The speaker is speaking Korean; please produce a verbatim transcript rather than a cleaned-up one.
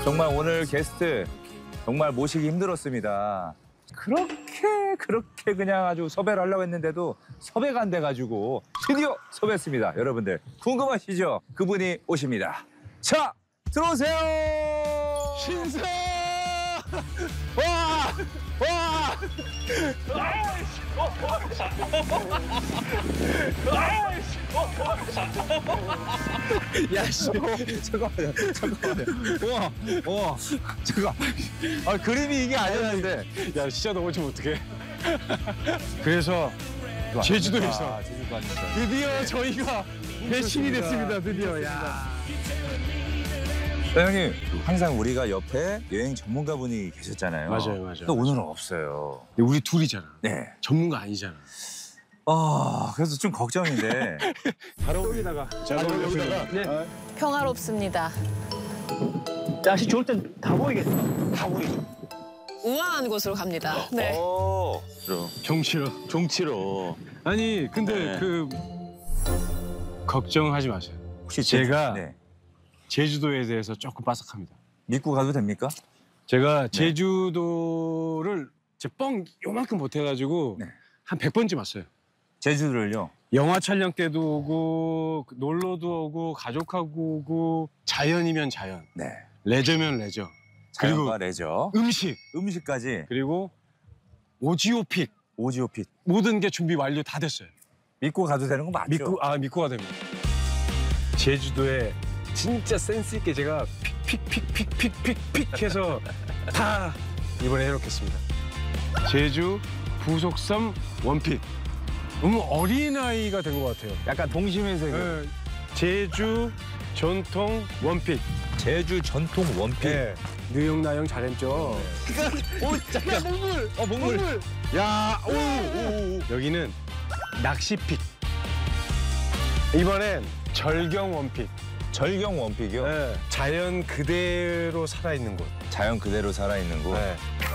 정말 오늘 게스트 정말 모시기 힘들었습니다. 그렇게 그렇게 그냥 아주 섭외를 하려고 했는데도 섭외가 안 돼가지고 드디어 섭외했습니다. 여러분들 궁금하시죠? 그분이 오십니다. 자, 들어오세요. 신사! 와! 와! 야, 씨. 잠깐만요. 잠깐만요. 우와, 우와. 잠깐. 아, 그림이 이게 아니었는데. 야, 진짜 넘어지면 어떡해. 그래서 제주도에서 아, 제주도 왔습니다. 드디어 저희가 배신이 됐습니다. 드디어. 야. 네, 형님, 항상 우리가 옆에 여행 전문가분이 계셨잖아요. 맞아요, 맞아요. 근데 오늘은 없어요. 근데 우리 둘이잖아. 네. 전문가 아니잖아. 아, 그래서 좀 걱정인데. 바로 여기다가. 자, 바로 여기다가. 네. 평화롭습니다. 날씨 좋을 땐 다 보이겠어. 다 보이죠. 우아한 곳으로 갑니다. 네. 오, 그럼. 종치러. 종치로. 아니, 근데 네. 그 걱정하지 마세요. 혹시 제가 네. 제주도에 대해서 조금 빠삭합니다. 믿고 가도 됩니까? 제가 제주도를 제 뻥 요만큼 못해가지고 네. 한 백 번쯤 왔어요. 제주도를요? 영화 촬영 때도 오고 놀러도 오고 가족하고 오고 자연이면 자연, 네. 레저면 레저, 그리고 자연과 레저, 음식, 음식까지 그리고 오지오픽 오지오핏. 모든 게 준비 완료 다 됐어요. 믿고 가도 되는 거 맞죠? 믿고 아 믿고가 됩니다. 제주도에 진짜 센스 있게 제가 픽픽픽픽픽픽 해서 다 이번에 해놓겠습니다. 제주 부속섬 원픽. 너무 어린아이가 된 것 같아요. 약간 동심에서 네. 제주 전통 원픽. 제주 전통 원핏. 네. 느영나영 잘했죠. 오, 잠깐. 목물. 어, 목물. 야, 오, 오, 오. 여기는 낚시픽. 이번엔 절경 원픽. 절경 원픽이요? 네. 자연 그대로 살아있는 곳. 자연 그대로 살아있는 곳. 네.